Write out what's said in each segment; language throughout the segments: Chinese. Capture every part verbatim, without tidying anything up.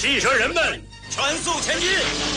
汽车人们全速前进！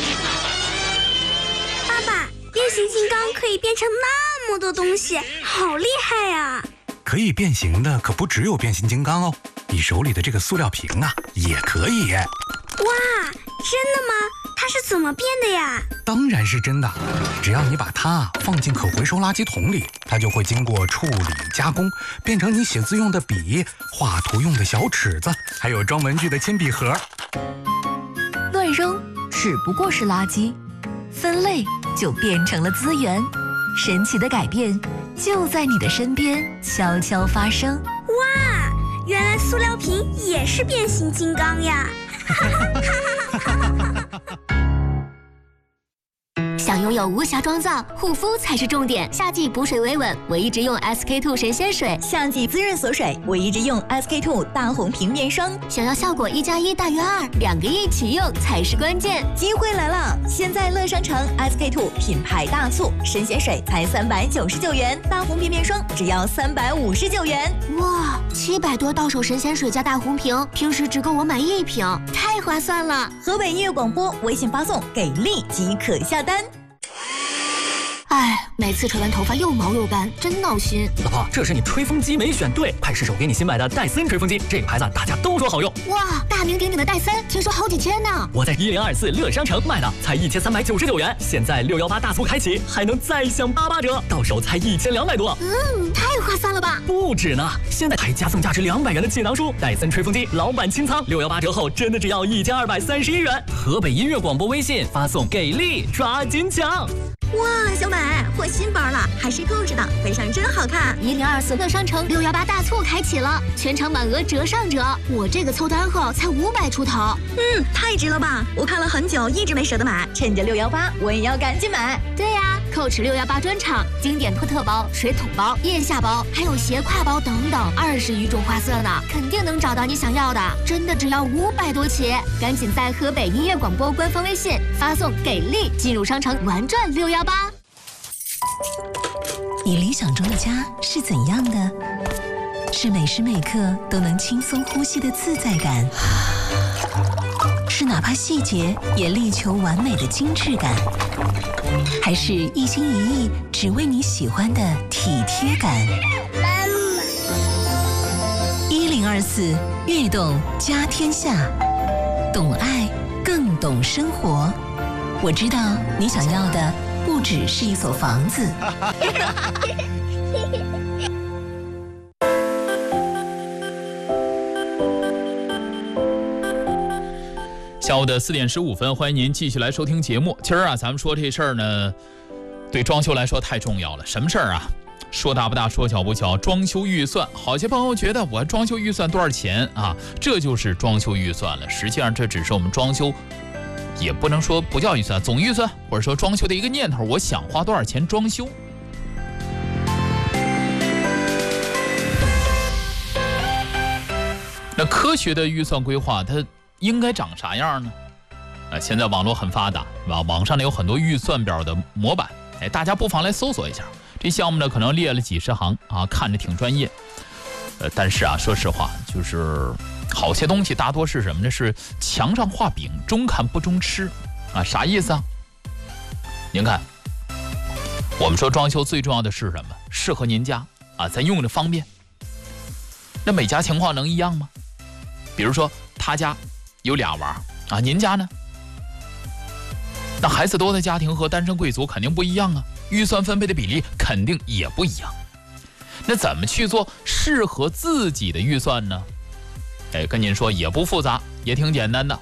爸爸，变形金刚可以变成那么多东西，好厉害呀！ 可以变形的可不只有变形金刚哦，你手里的这个塑料瓶啊，也可以。 哇，真的吗？它是怎么变的呀？ 当然是真的，只要你把它放进可回收垃圾桶里，它就会经过处理加工，变成你写字用的笔、画图用的小尺子，还有装文具的铅笔盒。 乱扔只不过是垃圾，分类就变成了资源。神奇的改变就在你的身边悄悄发生。 哇，原来塑料瓶也是变形金刚呀！ 想拥有无瑕妆造，护肤才是重点。夏季补水维稳，我一直用 S K two 神仙水； 夏季滋润锁水，我一直用 S K two 大红瓶面霜。 想要效果一加一大于二，两个一起用才是关键。 机会来了！现在乐商城 S K two 品牌大促，神仙水才三百九十九元，大红瓶面霜只要三百五十九元。 哇，七百多到手神仙水加大红瓶，平时只够我买一瓶，太划算了！ 河北音乐广播微信发送给力即可下单。 哎，每次吹完头发又毛又干，真闹心。 老婆，这是你吹风机没选对，快试手给你新买的戴森吹风机，这个牌子大家都说好用。 哇，大名鼎鼎的戴森，听说好几千呢。 我在一零二四乐商城买的，才一千三百九十九元，现在六幺八大促开启，还能再享八八折，到手才一千两百多。 嗯，太划算了吧？ 不止呢，现在还加送价值两百元的锦囊书，戴森吹风机老板清仓，六幺八折后真的只要一千二百三十一元。河北音乐广播微信发送给力，抓紧抢！ 哇，小买换新包了，还是购置的，背上真好看。 一零二四乐商城六幺八大促开启了，全场满额折上折。我这个凑单后才五百出头， 嗯，太值了吧！我看了很久，一直没舍得买，趁着六幺八，我也要赶紧买。 对呀、啊，蔻驰六幺八专场，经典托特包、水桶包、腋下包，还有斜挎包等等，二十余种花色呢，肯定能找到你想要的。真的只要五百多起，赶紧在河北音乐广播官方微信发送给力，进入商城玩转六幺八。 你理想中的家是怎样的？是每时每刻都能轻松呼吸的自在感，是哪怕细节也力求完美的精致感，还是一心一意只为你喜欢的体贴感？一零二四悦动家天下，懂爱更懂生活。我知道你想要的不只是一所房子。 下午的四点十五分，欢迎您继续来收听节目。今儿啊，咱们说这事儿呢，对装修来说太重要了。什么事儿啊？说大不大，说小不小。装修预算，好些朋友觉得我装修预算多少钱啊？这就是装修预算了。实际上，这只是我们装修。也不能说不叫预算，总预算或者说装修的一个念头，我想花多少钱装修。那科学的预算规划它应该长啥样呢？啊，现在网络很发达，是吧？网上呢有很多预算表的模板，哎，大家不妨来搜索一下。这项目呢可能列了几十行啊，看着挺专业。呃，但是啊，说实话，就是好些东西大多是什么呢？是墙上画饼，中看不中吃啊，啥意思啊？您看，我们说装修最重要的是什么？适合您家啊，咱用着方便。那每家情况能一样吗？比如说他家有俩娃啊，您家呢？那孩子多的家庭和单身贵族肯定不一样啊，预算分配的比例肯定也不一样。那怎么去做适合自己的预算呢？哎，跟您说也不复杂，也挺简单的。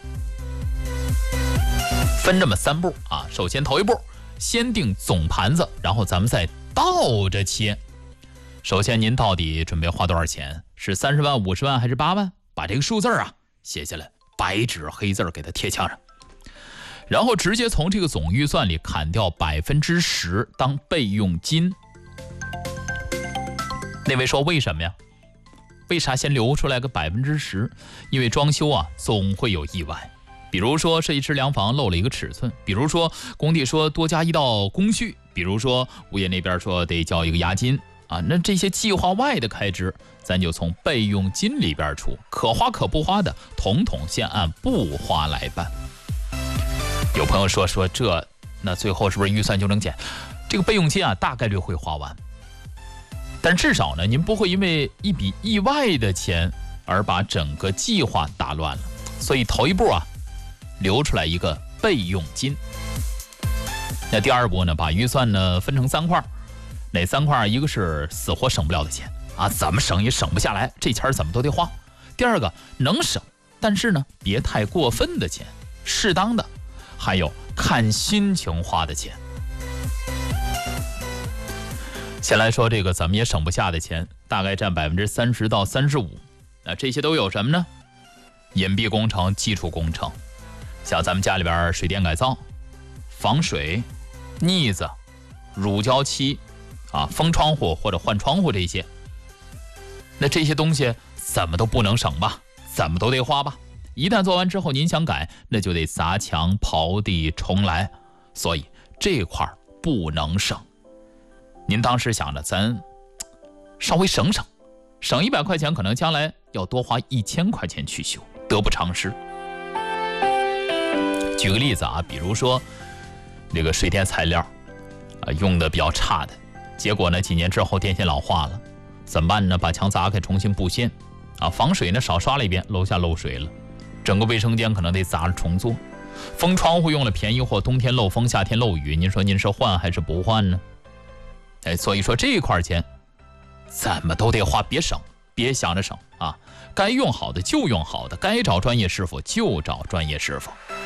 分这么三步啊，首先头一步，先定总盘子，然后咱们再倒着切。首先您到底准备花多少钱？是三十万、五十万还是八万？把这个数字啊写下来，白纸黑字给它贴墙上。然后直接从这个总预算里砍掉百分之十当备用金。那位说为什么呀？为啥先留出来个百分之十？因为装修啊总会有意外，比如说设计师量房漏了一个尺寸，比如说工地说多加一道工序，比如说物业那边说得交一个押金啊，那这些计划外的开支，咱就从备用金里边出，可花可不花的，统统先按不花来办。有朋友说说这，那最后是不是预算就能减？这个备用金啊，大概率会花完，但至少呢，您不会因为一笔意外的钱而把整个计划打乱了。所以头一步啊，留出来一个备用金。那第二步呢，把预算呢分成三块，哪三块？一个是死活省不了的钱啊，怎么省也省不下来，这钱怎么都得花。第二个能省，但是呢别太过分的钱，适当的。还有看心情花的钱。先来说这个怎么也省不下的钱，大概占百分之三十到三十五。那这些都有什么呢？隐蔽工程、基础工程，像咱们家里边水电改造、防水、腻子、乳胶漆啊、封窗户或者换窗户这些。那这些东西怎么都不能省吧，怎么都得花吧。一旦做完之后您想改，那就得砸墙刨地重来，所以这块不能省。您当时想着咱稍微省省，省一百块钱可能将来要多花一千块钱去修，得不偿失。举个例子啊，比如说这个水电材料啊用的比较差的，结果呢几年之后电线老化了，怎么办呢？把墙砸开重新布线啊，防水呢少刷了一遍，楼下漏水了，整个卫生间可能得砸了重做。封窗户用了便宜货，冬天漏风夏天漏雨，您说您是换还是不换呢？哎，所以说这块钱怎么都得花，别省，别想着省啊！该用好的就用好的，该找专业师傅就找专业师傅。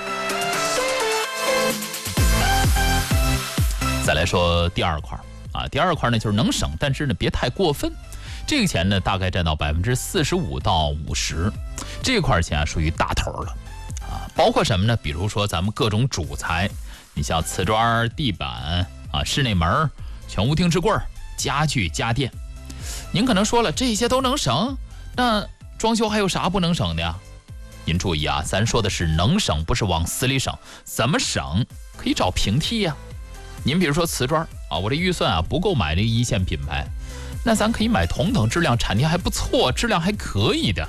再来说第二块啊，第二块呢就是能省，但是呢别太过分。这个钱呢大概占到百分之四十五到五十，这块钱啊属于大头了啊，包括什么呢？比如说咱们各种主材，你像瓷砖、地板啊、室内门、全屋定制柜、家具、家电。您可能说了这些都能省，那装修还有啥不能省的呀？您注意啊，咱说的是能省，不是往死里省。怎么省？可以找平替呀。您比如说瓷砖啊，我这预算啊不够买这个一线品牌，那咱可以买同等质量、产地还不错、质量还可以的，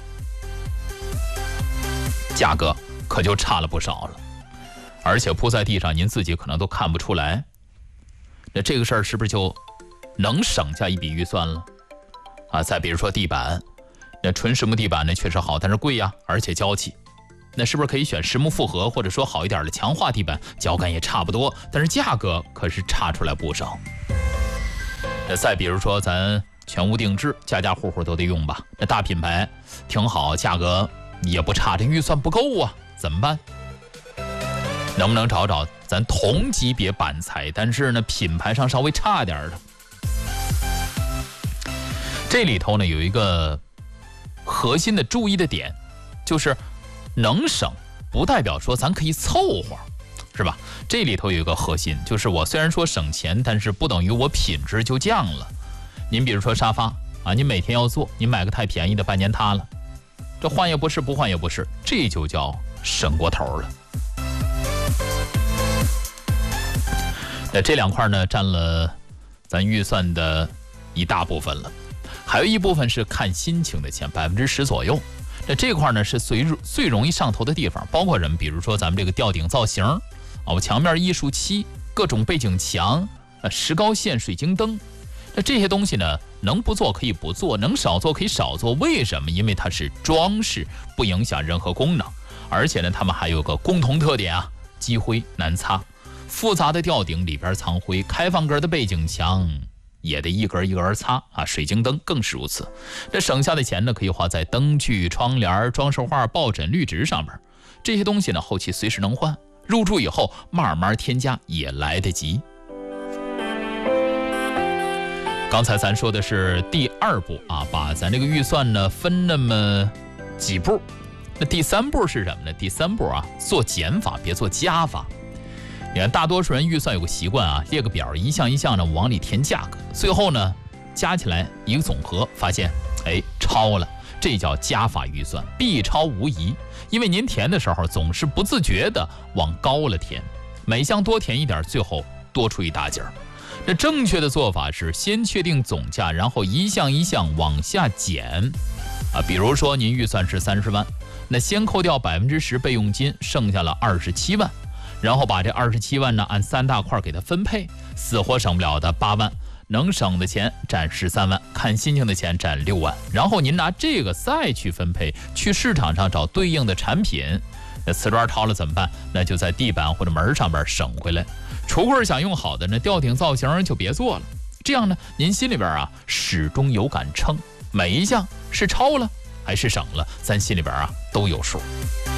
价格可就差了不少了，而且铺在地上您自己可能都看不出来。那这个事儿是不是就能省下一笔预算了啊？再比如说地板，那纯实木地板呢确实好，但是贵呀，而且娇气。那是不是可以选实木复合，或者说好一点的强化地板，脚感也差不多，但是价格可是差出来不少。那再比如说咱全屋定制，家家户户都得用吧，那大品牌挺好，价格也不差，这预算不够啊，怎么办？能不能找找咱同级别板材，但是呢品牌上稍微差点的？这里头呢有一个核心的注意的点，就是能省不代表说咱可以凑合，是吧？这里头有一个核心，就是我虽然说省钱，但是不等于我品质就降了。您比如说沙发啊，您每天要坐，您买个太便宜的，半年塌了，这换也不是，不换也不是，这就叫省过头了。那这两块呢，占了咱预算的一大部分了，还有一部分是看心情的钱，百分之十左右。那这块呢是最最容易上头的地方，包括什么？比如说咱们这个吊顶造型啊，我墙面艺术漆、各种背景墙、呃石膏线、水晶灯，那这些东西呢，能不做可以不做，能少做可以少做。为什么？因为它是装饰，不影响任何功能，而且呢，它们还有个共同特点啊，积灰难擦。复杂的吊顶里边藏灰，开放格的背景墙也得一格一格擦啊，水晶灯更是如此。这省下的钱呢，可以花在灯具、窗帘、装饰画、抱枕、绿植上面。这些东西呢，后期随时能换，入住以后慢慢添加也来得及。刚才咱说的是第二步啊，把咱这个预算呢分那么几步。那第三步是什么呢？第三步啊，做减法，别做加法。你看，大多数人预算有个习惯啊，列个表，一项一项的往里填价格，最后呢加起来一个总和，发现哎超了，这叫加法预算，必超无疑。因为您填的时候总是不自觉的往高了填，每项多填一点，最后多出一大截儿。 那正确的做法是先确定总价，然后一项一项往下减啊。比如说您预算是三十万，那先扣掉百分之十备用金，剩下了二十七万，然后把这二十七万呢按三大块给它分配，死活省不了的八万，能省的钱占十三万，看心情的钱占六万，然后您拿这个再去分配，去市场上找对应的产品。那瓷砖掏了怎么办？那就在地板或者门上边省回来。橱柜想用好的呢，吊顶造型就别做了。这样呢，您心里边啊始终有杆秤，每一项是超了还是省了，咱心里边啊都有数。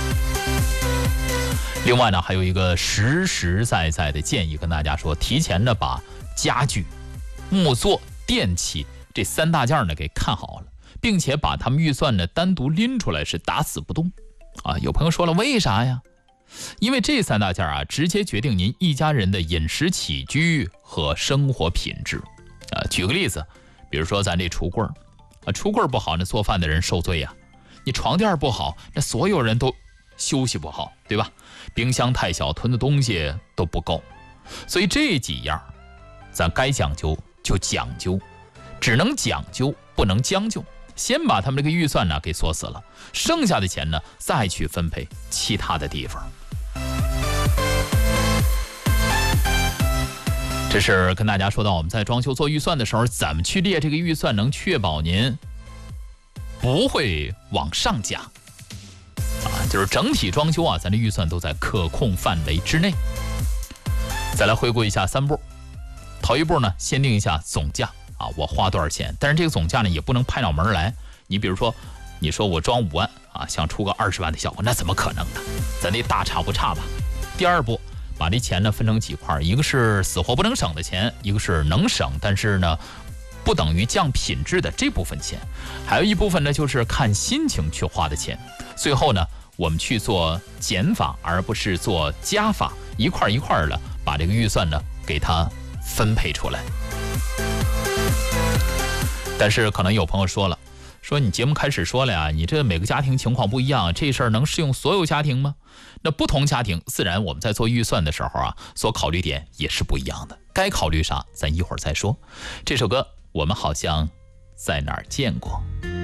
另外呢，还有一个实实在在的建议跟大家说，提前呢把家具、木作、电器这三大件呢给看好了，并且把他们预算呢单独拎出来，是打死不动啊。有朋友说了，为啥呀？因为这三大件啊，直接决定您一家人的饮食起居和生活品质啊。举个例子，比如说咱这橱柜啊，橱柜不好，那做饭的人受罪呀。你床垫不好，那所有人都休息不好，对吧？冰箱太小，囤的东西都不够，所以这几样咱该讲究就讲究，只能讲究不能将就。先把他们这个预算呢给锁死了，剩下的钱呢再去分配其他的地方。这是跟大家说到我们在装修做预算的时候，怎么去列这个预算，能确保您不会往上加啊，就是整体装修啊，咱的预算都在可控范围之内。再来回顾一下三步，头一步呢，先定一下总价啊，我花多少钱？但是这个总价呢，也不能拍脑门来。你比如说，你说我装五万啊，想出个二十万的效果，那怎么可能呢？咱得大差不差吧。第二步，把这钱呢分成几块，一个是死活不能省的钱，一个是能省但是呢不等于降品质的这部分钱，还有一部分呢就是看心情去花的钱。最后呢，我们去做减法，而不是做加法，一块一块的把这个预算呢给它分配出来。但是可能有朋友说了，说你节目开始说了呀，你这每个家庭情况不一样，这事儿能适用所有家庭吗？那不同家庭自然我们在做预算的时候啊，所考虑点也是不一样的，该考虑啥咱一会儿再说。这首歌我们好像在哪儿见过。